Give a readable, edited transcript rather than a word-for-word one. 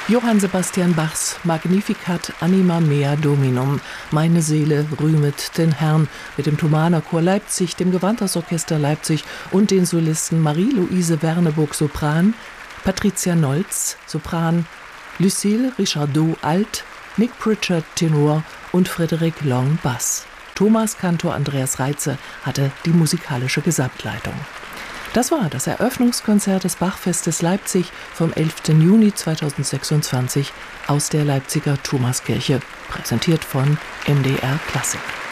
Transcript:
Johann Sebastian Bachs Magnificat anima mea Dominum, meine Seele rühmet den Herrn, mit dem Thomaner Chor Leipzig, dem Gewandhausorchester Leipzig und den Solisten Marie-Louise Werneburg Sopran, Patricia Nolz Sopran, Lucille Richardot Alt, Nick Pritchard Tenor und Frédéric Long Bass. Thomas Kantor Andreas Reitze hatte die musikalische Gesamtleitung. Das war das Eröffnungskonzert des Bachfestes Leipzig vom 11. Juni 2026 aus der Leipziger Thomaskirche, präsentiert von MDR Klassik.